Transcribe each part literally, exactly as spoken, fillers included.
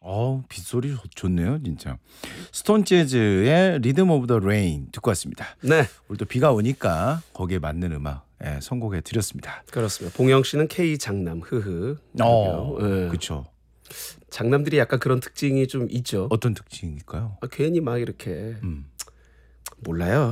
어, 빗소리 좋- 좋네요, 진짜. 스톤 재즈의 리듬 오브 더 레인 듣고 왔습니다. 네, 오늘도 비가 오니까 거기에 맞는 음악 예, 선곡해 드렸습니다. 그렇습니다. 봉영 씨는 K 장남, 흐흐. 어, 그러게요. 예. 그렇죠. 장남들이 약간 그런 특징이 좀 있죠. 어떤 특징일까요? 아, 괜히 막 이렇게 음. 몰라요.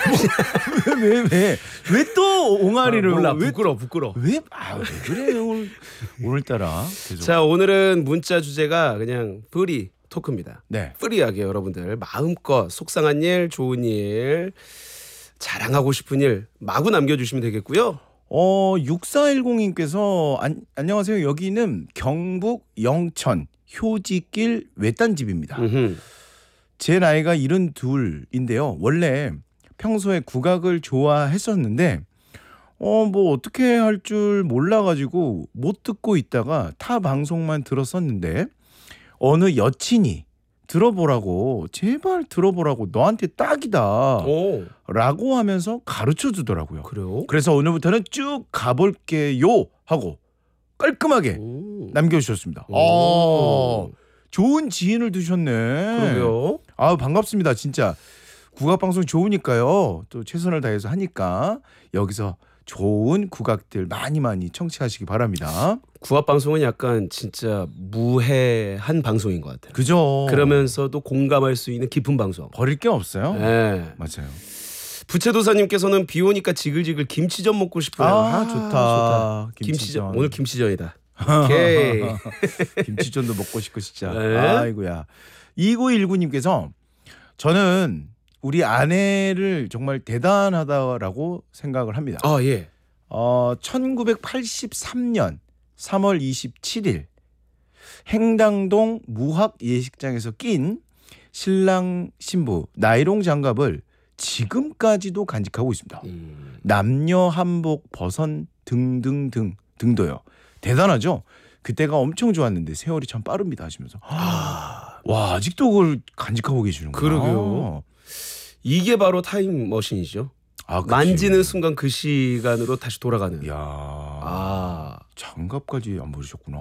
왜 왜 왜 또 옹알이를 아, 몰라, 왜 부끄러, 부끄러. 왜, 아, 왜 그래요 오늘 오늘따라 계속. 자, 오늘은 문자 주제가 그냥 프리 토크입니다. 네. 프리하게 여러분들 마음껏 속상한 일, 좋은 일, 자랑하고 싶은 일 마구 남겨주시면 되겠고요. 어 육사일공님께서 안, 안녕하세요. 여기는 경북 영천 효지길 외딴집입니다. 음흠. 제 나이가 칠십이인데요. 원래 평소에 국악을 좋아했었는데 어 뭐 어떻게 할 줄 몰라가지고 못 듣고 있다가 타 방송만 들었었는데 어느 여친이 들어보라고 제발 들어보라고 너한테 딱이다 오, 라고 하면서 가르쳐 주더라고요. 그래요? 그래서 오늘부터는 쭉 가볼게요 하고 깔끔하게 오. 남겨주셨습니다. 오. 어, 좋은 지인을 두셨네. 그러게요. 아 반갑습니다. 진짜 국악방송 좋으니까요. 또 최선을 다해서 하니까 여기서 좋은 국악들 많이 많이 청취하시기 바랍니다. 구합 방송은 약간 진짜 무해한 방송인 것 같아요. 그죠? 그러면서도 공감할 수 있는 깊은 방송. 버릴 게 없어요. 네. 맞아요. 부채도사님께서는 비 오니까 지글지글 김치전 먹고 싶어요. 아, 좋다. 좋다. 김치전. 김치전. 오늘 김치전이다. 오케이. 김치전도 먹고 싶고 진짜. 네. 아이고야. 이구일구님께서 저는 우리 아내를 정말 대단하다라고 생각을 합니다. 아 예. 어, 천구백팔십삼년 삼월 이십칠일 행당동 무학 예식장에서 낀 신랑 신부 나이롱 장갑을 지금까지도 간직하고 있습니다. 음. 남녀 한복 버선 등등등 등도요. 대단하죠? 그때가 엄청 좋았는데 세월이 참 빠릅니다 하시면서 아 와 아직도 그걸 간직하고 계시는구나. 그러게요. 이게 바로 타임머신이죠. 아, 그치. 만지는 순간 그 시간으로 다시 돌아가는. 야 아 장갑까지 안 버리셨구나.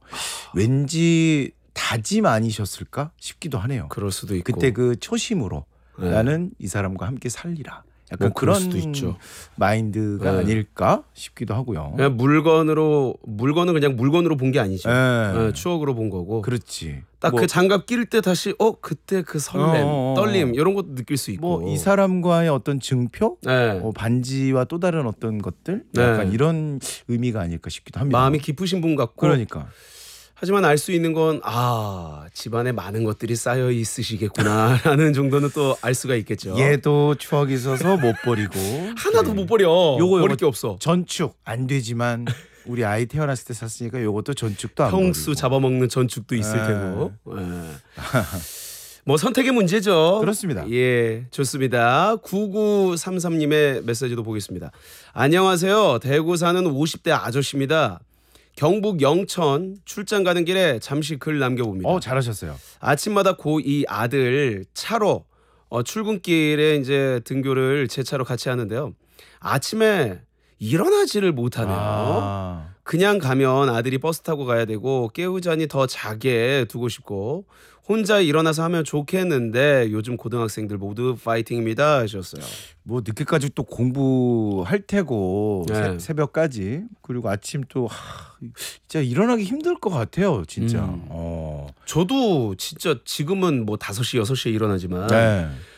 왠지 다짐 아니셨을까 싶기도 하네요. 그럴 수도 있고. 그때 그 초심으로 네. 나는 이 사람과 함께 살리라. 약간 뭐 그럴 그런 수도 있죠. 마인드가 네. 아닐까 싶기도 하고요. 그냥 물건으로 물건은 그냥 물건으로 본 게 아니죠. 네. 네, 추억으로 본 거고. 그렇지. 딱 그 뭐, 장갑 낄 때 다시 어 그때 그 설렘, 어, 어, 어. 떨림 이런 것도 느낄 수 있고. 뭐 이 사람과의 어떤 증표, 네. 어, 반지와 또 다른 어떤 것들, 네. 약간 이런 의미가 아닐까 싶기도 합니다. 마음이 깊으신 분 같고. 그러니까. 하지만 알 수 있는 건 아 집안에 많은 것들이 쌓여 있으시겠구나라는 정도는 또 알 수가 있겠죠. 얘도 추억이 있어서 못 버리고 하나도 그래. 못 버려. 요거, 버릴 요거 게 없어. 전축 안 되지만 우리 아이 태어났을 때 샀으니까 요것도 전축도 안 평수 버리고. 잡아먹는 전축도 있을 네. 테고. 예. 뭐 선택의 문제죠. 그렇습니다. 예, 좋습니다. 구구삼삼님의 메시지도 보겠습니다. 안녕하세요. 대구 사는 오십 대 아저씨입니다. 경북 영천 출장 가는 길에 잠시 글 남겨봅니다. 어 잘하셨어요. 아침마다 고이 아들 차로 어, 출근길에 이제 등교를 제 차로 같이 하는데요. 아침에 일어나지를 못하네요. 아, 그냥 가면 아들이 버스 타고 가야 되고 깨우자니 더 자게 두고 싶고 혼자 일어나서 하면 좋겠는데 요즘 고등학생들 모두 파이팅입니다 하셨어요. 뭐 늦게까지 또 공부할 테고 네. 새, 새벽까지 그리고 아침 또 하, 진짜 일어나기 힘들 것 같아요 진짜. 음. 어. 저도 진짜 지금은 뭐 다섯 시 여섯 시에 일어나지만 네.